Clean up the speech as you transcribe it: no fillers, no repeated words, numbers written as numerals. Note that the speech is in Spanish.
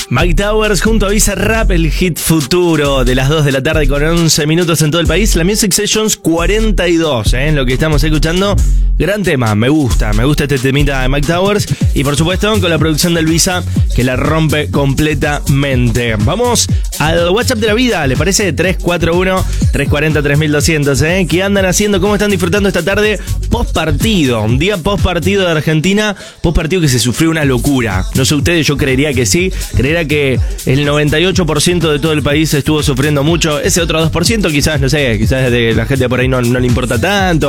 Mike Towers junto a Bizarrap, el hit futuro de las 2 de la tarde con 11 minutos en todo el país. La Music Sessions 42, lo que estamos escuchando. Gran tema, me gusta este temita de Mike Towers. Y por supuesto con la producción del Visa, que la rompe completamente. Vamos al WhatsApp de la vida, ¿le parece? 341-340-3200, ¿Qué andan haciendo? ¿Cómo están disfrutando esta tarde post partido? Un día post partido de Argentina, post partido que se sufrió una locura. No sé ustedes, yo creería que sí. Creería que el 98% de todo el país estuvo sufriendo mucho. Ese otro 2% quizás, no sé, quizás de la gente por ahí no le importa tanto.